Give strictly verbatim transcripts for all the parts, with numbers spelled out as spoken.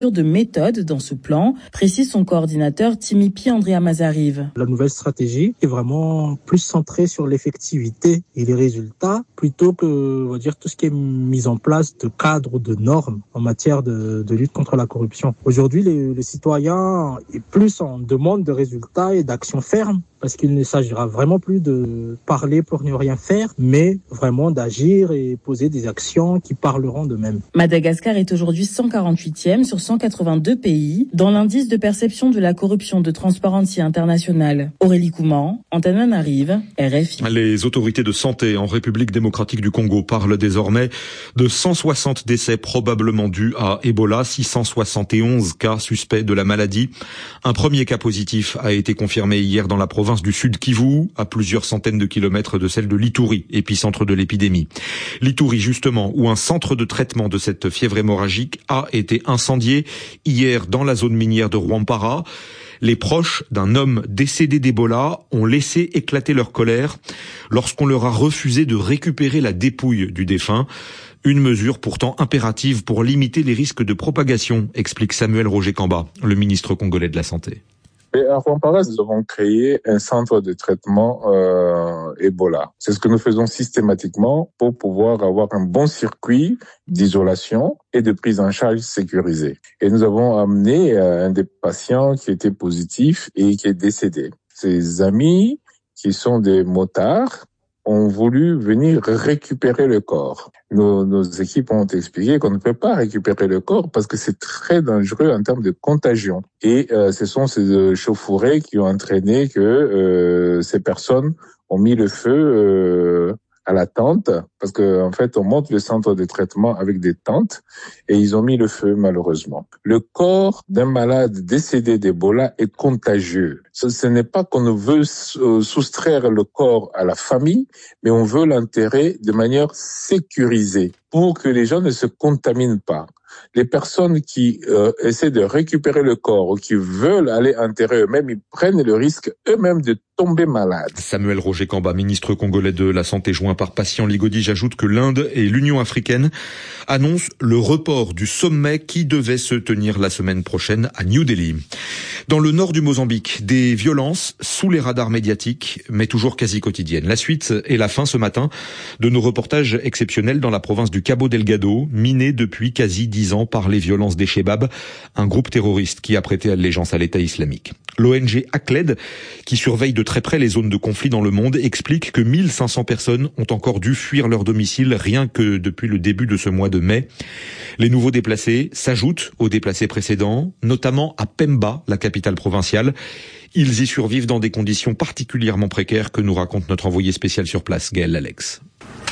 de méthode dans ce plan, précise son coordinateur Timipi Andrea Mazarive. La nouvelle stratégie est vraiment plus centrée sur l'effectivité et les résultats plutôt que, on va dire, tout ce qui est mis en place de cadres, de normes en matière de, de lutte contre la corruption. Aujourd'hui, les, les citoyens est plus en demande de résultats et d'actions fermes parce qu'il ne s'agira vraiment plus de parler pour ne rien faire, mais vraiment d'agir et poser des actions qui parleront d'eux-mêmes. Madagascar est aujourd'hui cent quarante-huitième sur cent quatre-vingt-deux pays dans l'indice de perception de la corruption de Transparency International. Aurélie Couman, Antananarive, R F I. Les autorités de santé en République démocratique du Congo parlent désormais de cent soixante décès probablement dus à Ebola, six cent soixante et onze cas suspects de la maladie. Un premier cas positif a été confirmé hier dans la province du Sud Kivu, à plusieurs centaines de kilomètres de celle de l'Ituri, épicentre de l'épidémie. L'Ituri, justement, où un centre de traitement de cette fièvre hémorragique a été incendié hier dans la zone minière de Rwampara. Les proches d'un homme décédé d'Ebola ont laissé éclater leur colère lorsqu'on leur a refusé de récupérer la dépouille du défunt. Une mesure pourtant impérative pour limiter les risques de propagation, explique Samuel Roger Kamba, le ministre congolais de la Santé. Et à Rwampara, nous avons créé un centre de traitement euh, Ebola. C'est ce que nous faisons systématiquement pour pouvoir avoir un bon circuit d'isolation et de prise en charge sécurisée. Et nous avons amené euh, un des patients qui était positif et qui est décédé. Ses amis, qui sont des motards, ont voulu venir récupérer le corps. Nos, nos équipes ont expliqué qu'on ne peut pas récupérer le corps parce que c'est très dangereux en termes de contagion. Et euh, ce sont ces euh, chauffourées qui ont entraîné que euh, ces personnes ont mis le feu euh, à la tente, parce que en fait on monte le centre de traitement avec des tentes et ils ont mis le feu malheureusement. Le corps d'un malade décédé d'Ebola est contagieux. Ce, ce n'est pas qu'on veut soustraire le corps à la famille, mais on veut l'enterrer de manière sécurisée pour que les gens ne se contaminent pas. Les personnes qui euh, essaient de récupérer le corps ou qui veulent aller enterrer eux-mêmes, ils prennent le risque eux-mêmes de tomber malades. Samuel Roger Kamba, ministre congolais de la Santé joint par Patient Ligodi, j'ajoute que l'Inde et l'Union africaine annoncent le report du sommet qui devait se tenir la semaine prochaine à New Delhi. Dans le nord du Mozambique, des violences sous les radars médiatiques, mais toujours quasi quotidiennes. La suite et la fin ce matin de nos reportages exceptionnels dans la province du Cabo Delgado, minée depuis quasi dix ans par les violences des Chebab, un groupe terroriste qui a prêté allégeance à l'État islamique. L'O N G ACLED, qui surveille de très près les zones de conflit dans le monde, explique que mille cinq cents personnes ont encore dû fuir leur domicile rien que depuis le début de ce mois de mai. Les nouveaux déplacés s'ajoutent aux déplacés précédents, notamment à Pemba, la capitale provinciale. Ils y survivent dans des conditions particulièrement précaires que nous raconte notre envoyé spécial sur place, Gaël Alex.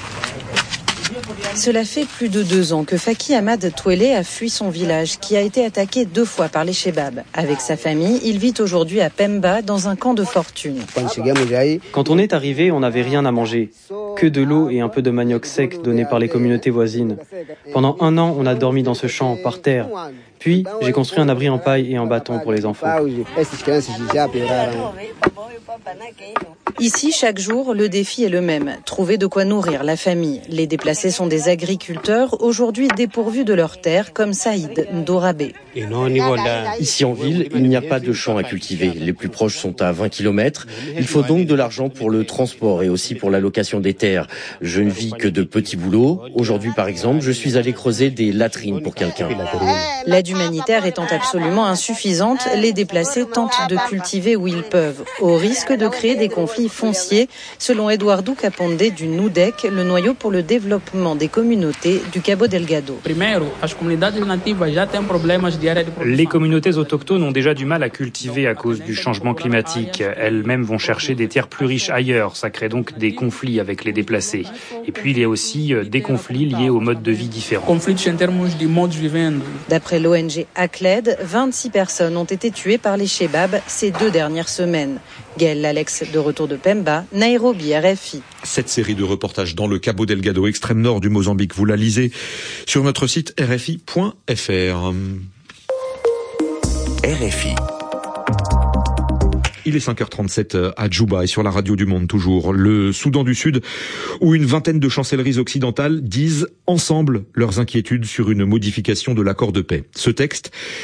Cela fait plus de deux ans que Faki Ahmad Touélé a fui son village, qui a été attaqué deux fois par les Chebab. Avec sa famille, il vit aujourd'hui à Pemba, dans un camp de fortune. Quand on est arrivé, on n'avait rien à manger. Que de l'eau et un peu de manioc sec donné par les communautés voisines. Pendant un an, on a dormi dans ce champ, par terre. Puis, j'ai construit un abri en paille et en bâton pour les enfants. Ici, chaque jour, le défi est le même. Trouver de quoi nourrir la famille. Les déplacés sont des agriculteurs, aujourd'hui dépourvus de leurs terres, comme Saïd Ndorabé. Ici en ville, il n'y a pas de champs à cultiver. Les plus proches sont à vingt kilomètres. Il faut donc de l'argent pour le transport et aussi pour la location des terres. Je ne vis que de petits boulots. Aujourd'hui, par exemple, je suis allé creuser des latrines pour quelqu'un. L'aide humanitaire étant absolument insuffisante, les déplacés tentent de cultiver où ils peuvent, au risque de créer des conflits fonciers, selon Eduardo Capondé du NUDEC, le noyau pour le développement des communautés du Cabo Delgado. Les communautés autochtones ont déjà du mal à cultiver à cause du changement climatique. Elles-mêmes vont chercher des terres plus riches ailleurs. Ça crée donc des conflits avec les déplacés. Et puis il y a aussi des conflits liés au mode de vie différent. D'après l'O N G ACLED, vingt-six personnes ont été tuées par les Chebab ces deux dernières semaines. Gaël Alex, de retour de Pemba, Nairobi, R F I. Cette série de reportages dans le Cabo Delgado, extrême nord du Mozambique, vous la lisez sur notre site r f i point f r. R F I. Il est cinq heures trente-sept à Djouba et sur la radio du Monde toujours. Le Soudan du Sud, où une vingtaine de chancelleries occidentales disent ensemble leurs inquiétudes sur une modification de l'accord de paix. Ce texte